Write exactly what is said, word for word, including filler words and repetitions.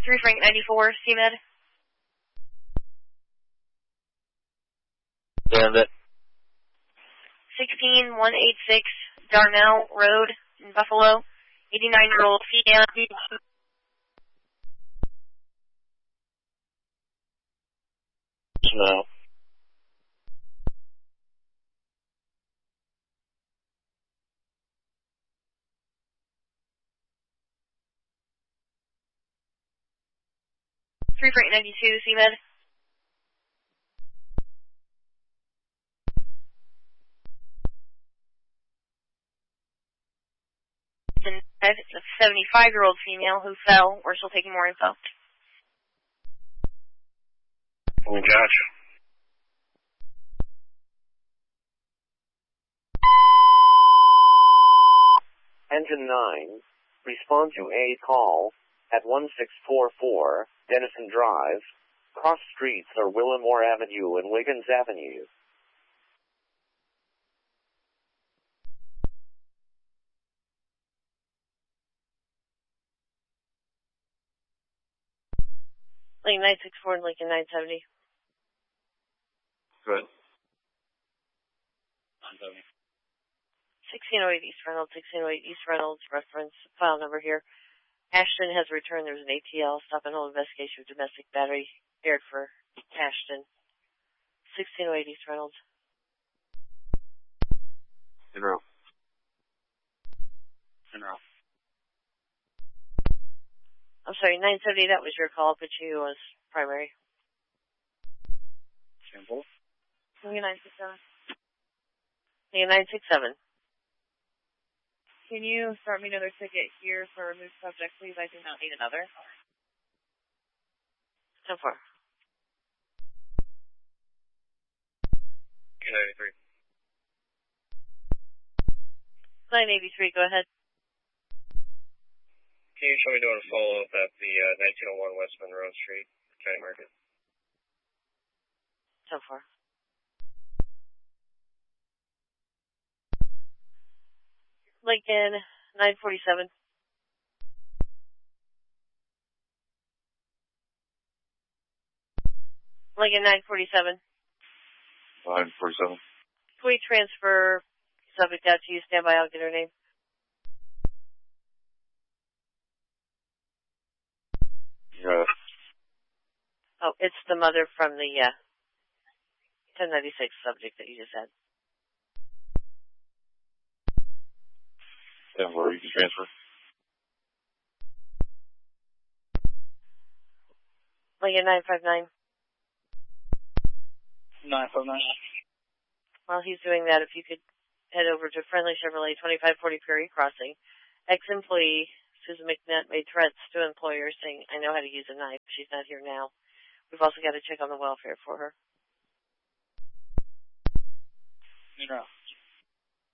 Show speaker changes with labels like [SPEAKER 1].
[SPEAKER 1] three Frank ninety-four, C Med.
[SPEAKER 2] Stand it.
[SPEAKER 1] sixteen one eighty-six Darnell Road in Buffalo. eighty-nine-year-old female.
[SPEAKER 2] No.
[SPEAKER 1] three Frank ninety-two, C Med. It's a seventy-five-year-old female who fell. We're still taking more info.
[SPEAKER 2] Oh, gosh.
[SPEAKER 3] Engine nine, respond to a call at one six four four Denison Drive. Cross streets are Willamore Avenue and Wiggins Avenue.
[SPEAKER 1] Lincoln nine six four and Lincoln nine seventy.
[SPEAKER 2] Good.
[SPEAKER 1] sixteen oh eight East Reynolds, sixteen oh eight East Reynolds, reference file number here. Ashton has returned. There's an A T L, stop and hold investigation of domestic battery, aired for Ashton. sixteen oh eight East Reynolds.
[SPEAKER 2] In row. In row.
[SPEAKER 1] I'm sorry, nine seventy, that was your call, but you was primary.
[SPEAKER 2] Sample.
[SPEAKER 1] Lincoln nine six seven. Lincoln nine six seven.
[SPEAKER 4] Can you start me another ticket here for removed subject, please? I do not need another.
[SPEAKER 1] ten four.
[SPEAKER 2] nine eighty-three.
[SPEAKER 1] nine eighty-three, go ahead.
[SPEAKER 2] Can you show me doing a follow-up at the uh, nineteen oh one West Monroe Street, County Market?
[SPEAKER 1] ten four. Lincoln nine forty-seven. Lincoln nine forty-seven.
[SPEAKER 2] nine forty-seven.
[SPEAKER 1] Can we transfer subject out to you? Stand by, I'll get her name.
[SPEAKER 2] Yeah.
[SPEAKER 1] Oh, it's the mother from the uh, ten ninety-six subject that you just had.
[SPEAKER 2] Yeah, where you can transfer.
[SPEAKER 1] Lincoln nine five nine.
[SPEAKER 2] nine five nine.
[SPEAKER 1] While he's doing that, if you could head over to Friendly Chevrolet, twenty-five forty Prairie Crossing. Ex-employee Susan McNutt made threats to employers saying, I know how to use a knife. She's not here now. We've also got to check on the welfare for her.
[SPEAKER 2] You know.